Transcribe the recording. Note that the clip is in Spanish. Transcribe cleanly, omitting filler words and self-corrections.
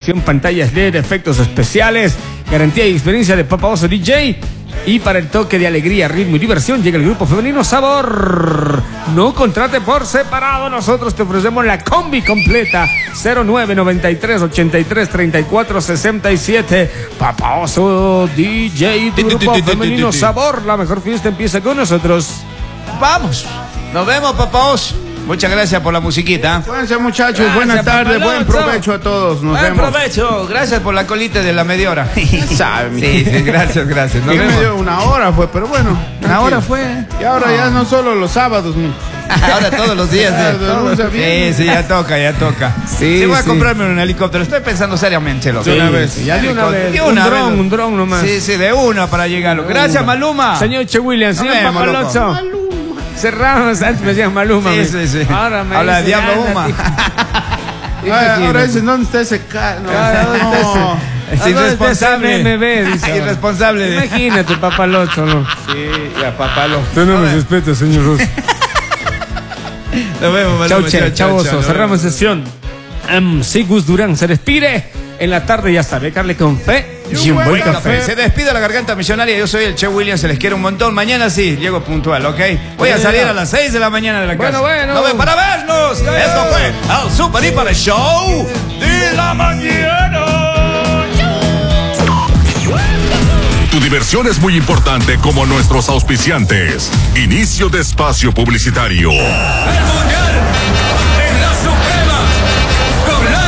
iluminación, pantallas LED, efectos especiales, garantía y experiencia de Papa Oso DJ. Y para el toque de alegría, ritmo y diversión llega el grupo femenino Sabor. No contrate por separado, nosotros te ofrecemos la combi completa. 0993 83 34 67. Papa Oso DJ, tu grupo femenino Sabor. La mejor fiesta empieza con nosotros. Vamos, nos vemos, Papa Oso. Muchas gracias por la musiquita. Cuídense, muchachos. Buenas tardes. Buen provecho a todos. Nos vemos. Buen provecho. Gracias por la colita de la media hora. Sabe, sí, gracias. Nos vemos. Medio una hora fue, pero bueno. Una hora fue. Y ahora ya no solo los sábados. Ahora todos los días. Sí, ya toca. Sí, voy a comprarme un helicóptero. Estoy pensando seriamente. De una vez. Ya de una vez. Un dron nomás. Sí, de una para llegarlo. Gracias, Maluma. Señor Che Williams, señor Papalozo. Cerramos, antes me decían Maluma. Sí. Ahora me habla de Diablo Uma. Ahora dicen, ¿dónde está ese no. Es irresponsable. MB, dice. Irresponsable. Imagínate, Papalocho, ¿no? Sí, ya, Papalocho. Usted no me respeta, señor Ross. Nos vemos, Maluma. Chao. Cerramos sesión. Sigus Durán se despide. En la tarde ya sabe, Carle con fe y un buen café. Se despide la garganta millonaria. Yo soy el Che Williams, se les quiere un montón. Mañana sí, llego puntual, ¿ok? Voy a salir a las 6 de la mañana de la casa. Bueno. Nos vemos para vernos. Esto fue el Super Hiper Show de la mañana. Tu diversión es muy importante como nuestros auspiciantes. Inicio de espacio publicitario. ¡El Mundial!